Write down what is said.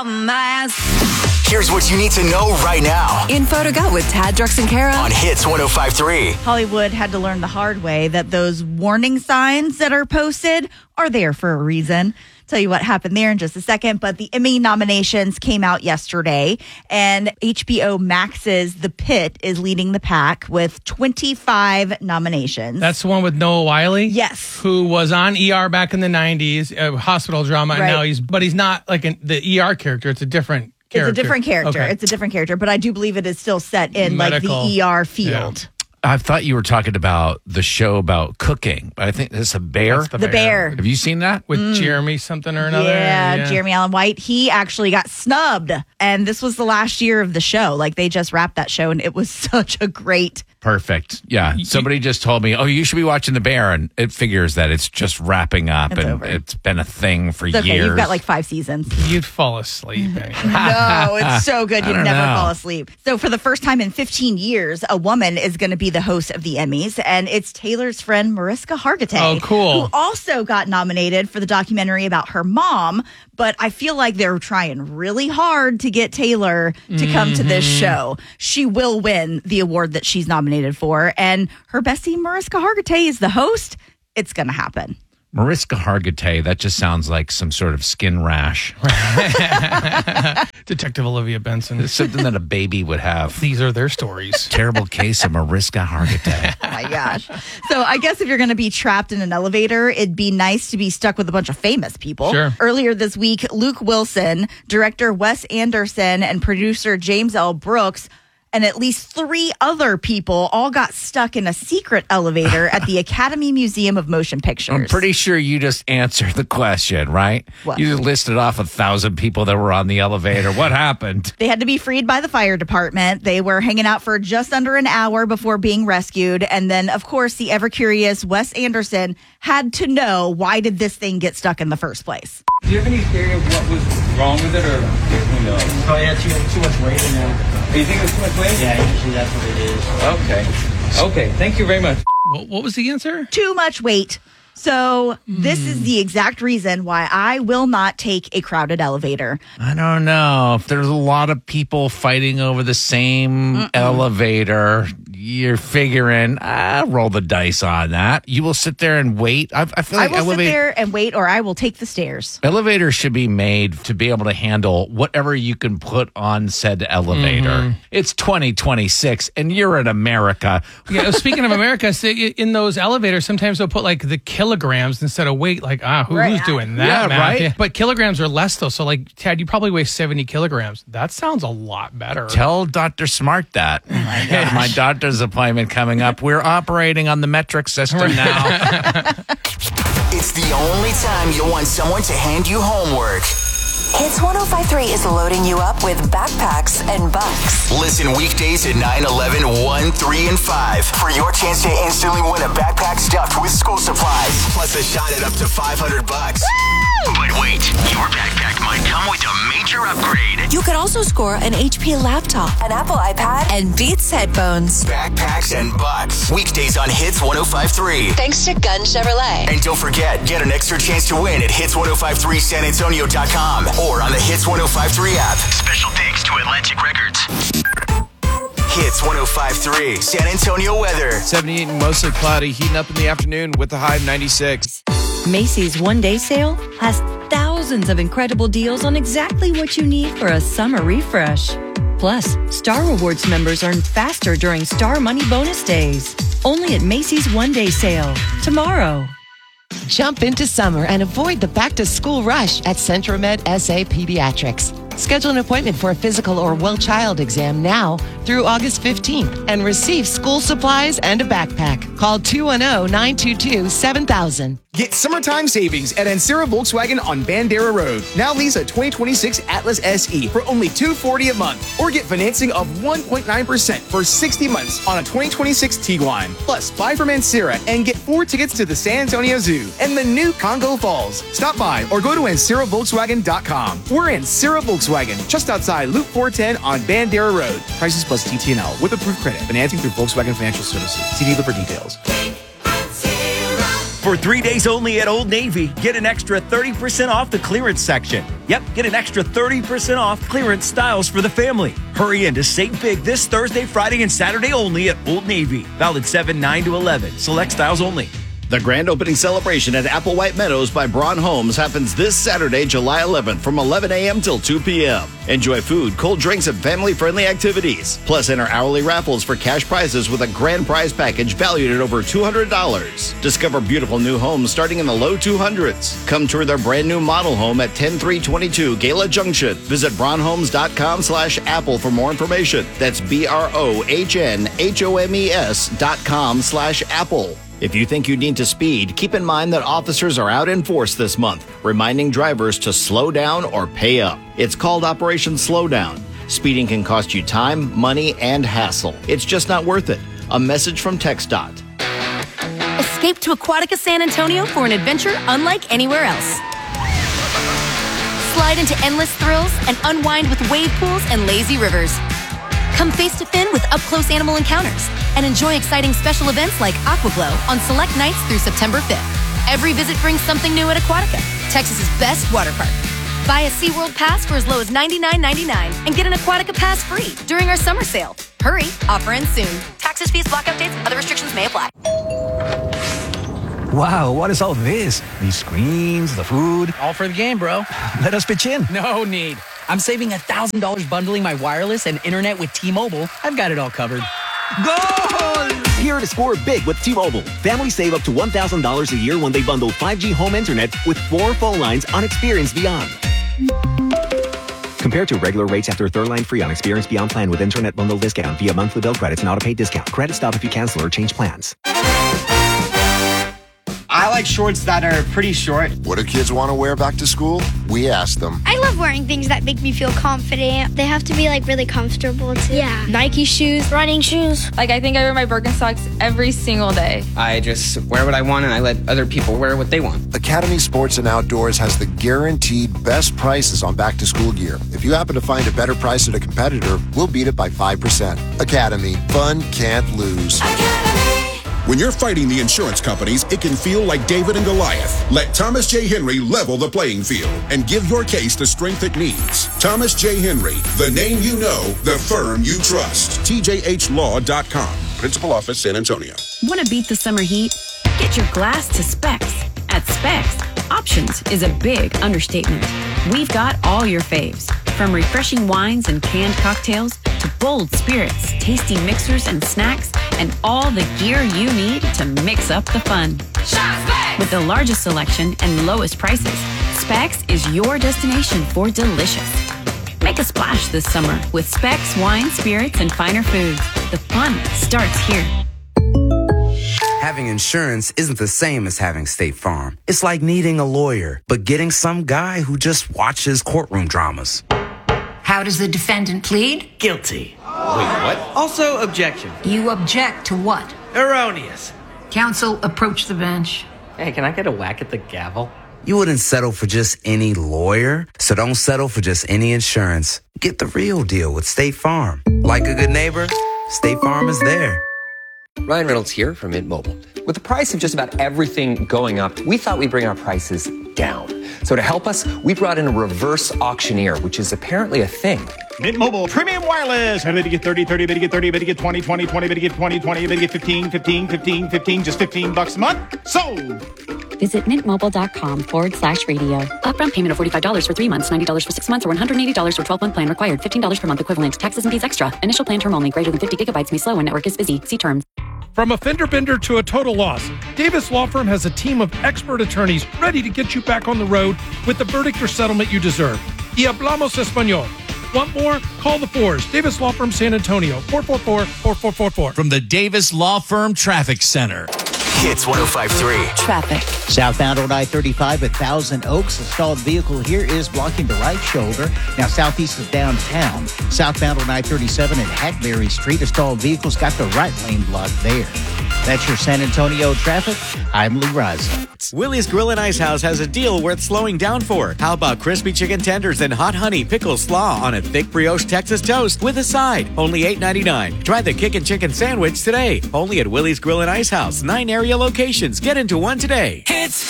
Here's what you need to know right now. Info to go with Tad, Drex, and Kara on Hits 105.3. Hollywood had to learn the hard way that those warning signs that are posted are there for a reason. Tell you what happened there in just a second, but the Emmy nominations came out yesterday, and HBO Max's The Pitt is leading the pack with 25 nominations. That's the one with Noah Wyle? Yes. Who was on ER back in the 90s, hospital drama, and now he's not like the ER character. It's a different character. It's a different character. Okay. It's a different character, but I do believe it is still set in Medical. like the ER field. Yeah. I thought you were talking about the show about cooking, but I think this is a bear. That's The Bear. Have you seen that? With Jeremy something or another? Yeah, Jeremy Allen White. He actually got snubbed, and this was the last year of the show. Like, they just wrapped that show, and it was such a great... Perfect. Yeah. Somebody just told me, you should be watching The Bear, and it figures that it's just wrapping up, It's and over. it's been a thing for It's okay, years. you've got like 5 seasons. You'd fall asleep anyway. No, it's so good. You'd don't never know. fall asleep. So for the first time in 15 years, a woman is going to be the host of the Emmys, and it's Taylor's friend Mariska Hargitay. Oh, cool. Who also got nominated for the documentary about her mom, but I feel like they're trying really hard to get Taylor to come to this show. She will win the award that she's nominated for, and her bestie Mariska Hargitay is the host. It's going to happen. Mariska Hargitay, that just sounds like some sort of skin rash. Detective Olivia Benson. It's something that a baby would have. These are their stories. Terrible case of Mariska Hargitay. Oh my gosh. So I guess if you're going to be trapped in an elevator, it'd be nice to be stuck with a bunch of famous people. Sure. Earlier this week, Luke Wilson, director Wes Anderson, and producer James L. Brooks, and at least 3 other people all got stuck in a secret elevator at the Academy Museum of Motion Pictures. I'm pretty sure you just answered the question, right? What? You just listed off 1,000 people that were on the elevator. What happened? They had to be freed by the fire department. They were hanging out for just under an hour before being rescued. And then, of course, the ever-curious Wes Anderson had to know, why did this thing get stuck in the first place? Do you have any theory of what was wrong with it, or who knows? Oh yeah, too much weight in there. You think it was too much weight? Yeah, usually that's what it is. Okay, thank you very much. What was the answer? Too much weight. So this is the exact reason why I will not take a crowded elevator. I don't know. If there's a lot of people fighting over the same elevator, you're figuring, roll the dice on that. You will sit there and wait. I feel I like will sit there and wait, or I will take the stairs. elevators should be made to be able to handle whatever you can put on said elevator. It's 2026 and you're in America. Yeah, speaking of America, in those elevators, sometimes they'll put like the kilograms instead of weight. Like, who's doing that? Yeah, math? right? Yeah. But kilograms are less though. So like, Tad, you probably weigh 70 kilograms. That sounds a lot better. Tell Dr. Smart that. My doctor's appointment coming up. We're operating on the metric system now. It's the only time you'll want someone to hand you homework. Hits 105.3 is loading you up with backpacks and bucks. Listen weekdays at 9, 11, 1, 3, and 5 for your chance to instantly win a backpack stuffed with school supplies. Plus a shot at up to $500. But wait, your backpack might come with a major upgrade. You could also score an HP laptop, an Apple iPad, and Beats headphones. Backpacks and bucks. Weekdays on Hits 105.3. Thanks to Gun Chevrolet. And don't forget, get an extra chance to win at hits1053sanantonio.com or on the Hits 105.3 app. Special thanks to Atlantic Records. Hits 105.3 San Antonio weather. 78 and mostly cloudy, heating up in the afternoon with a high of 96. Macy's one-day sale has thousands of incredible deals on exactly what you need for a summer refresh. Plus, Star Rewards members earn faster during Star Money Bonus Days. Only at Macy's one-day sale tomorrow. Jump into summer and avoid the back-to-school rush at Centromed SA Pediatrics. Schedule an appointment for a physical or well-child exam now through August 15th and receive school supplies and a backpack. Call 210-922-7000. Get summertime savings at Ancira Volkswagen on Bandera Road. Now lease a 2026 Atlas SE for only $240 a month. Or get financing of 1.9% for 60 months on a 2026 Tiguan. Plus, buy from Ancira and get 4 tickets to the San Antonio Zoo and the new Congo Falls. Stop by or go to AnciraVolkswagen.com. We're Ancira Volkswagen, just outside Loop 410 on Bandera Road. Prices plus TTNL with approved credit. Financing through Volkswagen Financial Services. See dealer for details. For 3 days only at Old Navy, get an extra 30% off the clearance section. Yep, get an extra 30% off clearance styles for the family. Hurry in to save big this Thursday, Friday, and Saturday only at Old Navy. Valid 7/9-11. Select styles only. The grand opening celebration at Applewhite Meadows by Braun Homes happens this Saturday, July 11th from 11 a.m. till 2 p.m. Enjoy food, cold drinks, and family-friendly activities. Plus, enter hourly raffles for cash prizes with a grand prize package valued at over $200. Discover beautiful new homes starting in the low 200s. Come tour their brand new model home at 10322 Gala Junction. Visit braunhomes.com/apple for more information. That's BROHNHOMES.com/apple. If you think you need to speed, keep in mind that officers are out in force this month, reminding drivers to slow down or pay up. It's called Operation Slowdown. Speeding can cost you time, money, and hassle. It's just not worth it. A message from TxDOT. Escape to Aquatica San Antonio for an adventure unlike anywhere else. Slide into endless thrills and unwind with wave pools and lazy rivers. Come face to fin with up-close animal encounters and enjoy exciting special events like Aquaglow on select nights through September 5th. Every visit brings something new at Aquatica, Texas's best water park. Buy a SeaWorld pass for as low as $99.99 and get an Aquatica pass free during our summer sale. Hurry, offer ends soon. Taxes, fees, block updates, other restrictions may apply. Wow, what is all this? These screens, the food. All for the game, bro. Let us pitch in. No need. I'm saving $1,000 bundling my wireless and internet with T-Mobile. I've got it all covered. Goal! Here to score big with T-Mobile. Families save up to $1,000 a year when they bundle 5G home internet with 4 phone lines on Experience Beyond. Compared to regular rates after third line free on Experience Beyond plan with internet bundle discount via monthly bill credits and auto-pay discount. Credit stop if you cancel or change plans. I like shorts that are pretty short. What do kids want to wear back to school? We ask them. I love wearing things that make me feel confident. They have to be like really comfortable too. Yeah. Nike shoes, running shoes. Like I think I wear my Birkenstocks every single day. I just wear what I want and I let other people wear what they want. Academy Sports and Outdoors has the guaranteed best prices on back to school gear. If you happen to find a better price at a competitor, we'll beat it by 5%. Academy, fun can't lose. When you're fighting the insurance companies, it can feel like David and Goliath. Let Thomas J. Henry level the playing field and give your case the strength it needs. Thomas J. Henry, the name you know, the firm you trust. TJHLaw.com. Principal Office, San Antonio. Want to beat the summer heat? Get your glass to Specs. At Specs, options is a big understatement. We've got all your faves, from refreshing wines and canned cocktails to bold spirits, tasty mixers and snacks, and all the gear you need to mix up the fun. With the largest selection and lowest prices, Specs is your destination for delicious. Make a splash this summer with Specs wine, spirits, and finer foods. The fun starts here. Having insurance isn't the same as having State Farm. It's like needing a lawyer, but getting some guy who just watches courtroom dramas. How does the defendant plead? Guilty. Wait, what? Also, objection. You object to what? Erroneous. Counsel, approach the bench. Hey, can I get a whack at the gavel? You wouldn't settle for just any lawyer, so don't settle for just any insurance. Get the real deal with State Farm. Like a good neighbor, State Farm is there. Ryan Reynolds here from Mint Mobile. With the price of just about everything going up, we thought we'd bring our prices down. So to help us, we brought in a reverse auctioneer, which is apparently a thing. Mint Mobile Premium Wireless. Ready to get 30, 30, ready to get 30, ready to get 20, 20, 20, ready to get 20, 20, ready to get 15, 15, 15, 15, just $15 a month. Sold! Visit mintmobile.com/radio. Upfront payment of $45 for 3 months, $90 for 6 months, or $180 for 12-month plan required. $15 per month equivalent. Taxes and fees extra. Initial plan term only. Greater than 50 gigabytes may slow when network is busy. See terms. From a fender bender to a total loss, Davis Law Firm has a team of expert attorneys ready to get you back on the road with the verdict or settlement you deserve. Y hablamos español. Want more? Call the Fours. Davis Law Firm, San Antonio. 444-4444. From the Davis Law Firm Traffic Center. Hits 105.3. Traffic. Southbound on I-35 at Thousand Oaks. A stalled vehicle here is blocking the right shoulder. Now southeast of downtown. Southbound on I-37 at Hackberry Street. A stalled vehicle's got the right lane blocked there. That's your San Antonio traffic. I'm Lee Raza. Willie's Grill and Ice House has a deal worth slowing down for. How about crispy chicken tenders and hot honey pickle slaw on a thick brioche Texas toast with a side? Only $8.99. Try the Kickin' Chicken Sandwich today. Only at Willie's Grill and Ice House. 9 area locations. Get into one today. It's